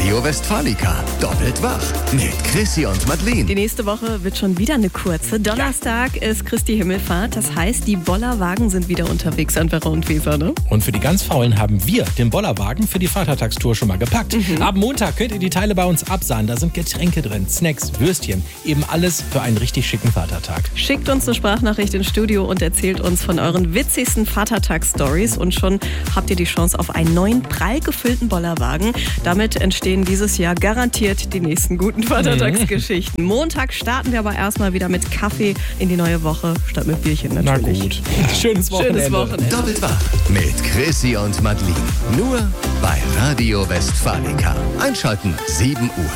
Radio Westfalica. Doppelt wach mit Chrissy und Madeleine. Die nächste Woche wird schon wieder eine kurze. Donnerstag ist Christi Himmelfahrt. Das heißt, die Bollerwagen sind wieder unterwegs an Werra und Weser, ne? Und für die ganz Faulen haben wir den Bollerwagen für die Vatertagstour schon mal gepackt. Ab Montag könnt ihr die Teile bei uns absahen. Da sind Getränke drin, Snacks, Würstchen. Eben alles für einen richtig schicken Vatertag. Schickt uns eine Sprachnachricht ins Studio und erzählt uns von euren witzigsten Vatertags-Stories. Und schon habt ihr die Chance auf einen neuen, prall gefüllten Bollerwagen. Damit entstehen dieses Jahr garantiert die nächsten guten Vatertagsgeschichten. Montag starten wir aber erstmal wieder mit Kaffee in die neue Woche, statt mit Bierchen natürlich. Na gut. Schönes Wochenende. Schönes Wochenende. Doppelt wach mit Chrissy und Madeleine. Nur bei Radio Westfalica. Einschalten 7 Uhr.